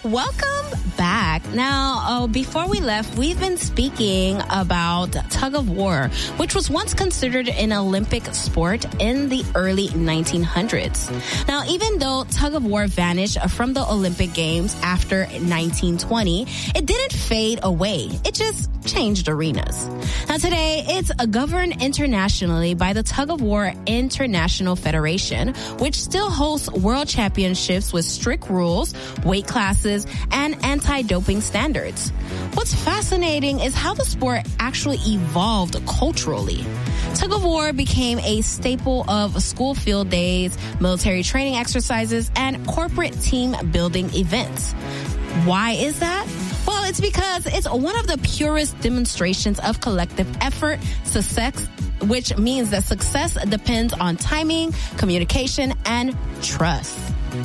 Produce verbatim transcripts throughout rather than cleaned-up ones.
Welcome back. Now, uh, before we left, we've been speaking about tug of war, which was once considered an Olympic sport in the early nineteen hundreds. Now, even though tug of war vanished from the Olympic Games after nineteen twenty, it didn't fade away. It just changed arenas. Now, today, it's governed internationally by the Tug of War International Federation, which still hosts world championships with strict rules, weight classes, and anti-doping standards. What's fascinating is how the sport actually evolved culturally. Tug of war became a staple of school field days, military training exercises, and corporate team building events. Why is that? Well, it's because it's one of the purest demonstrations of collective effort, success, which means that success depends on timing, communication, and trust.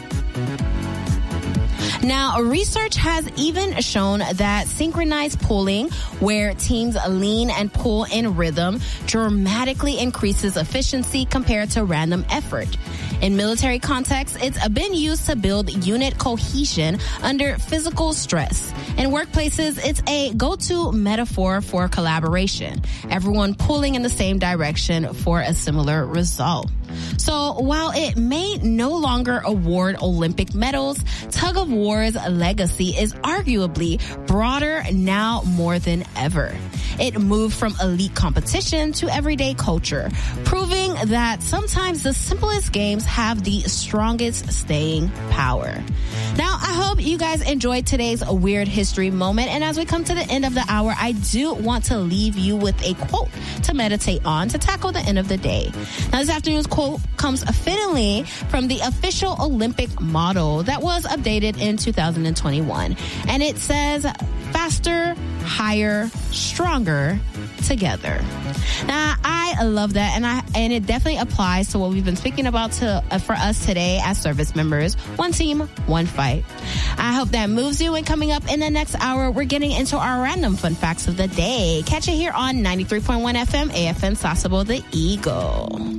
Now, research has even shown that synchronized pulling, where teams lean and pull in rhythm, dramatically increases efficiency compared to random effort. In military contexts, it's been used to build unit cohesion under physical stress. In workplaces, it's a go-to metaphor for collaboration, everyone pulling in the same direction for a similar result. So while it may no longer award Olympic medals, tug of war's legacy is arguably broader now more than ever. It moved from elite competition to everyday culture, proving that sometimes the simplest games have the strongest staying power. Now, I hope you guys enjoyed today's Weird History moment. And as we come to the end of the hour, I do want to leave you with a quote to meditate on to tackle the end of the day. Now, this afternoon's quote comes fittingly from the official Olympic motto that was updated in two thousand twenty-one. And it says, faster, higher, stronger, together. Now, I love that, and I and it definitely applies to what we've been speaking about to uh, for us today as service members. One team, one fight. I hope that moves you. And coming up in the next hour, we're getting into our random fun facts of the day. Catch it here on ninety-three point one F M, A F M Sasebo, the Eagle.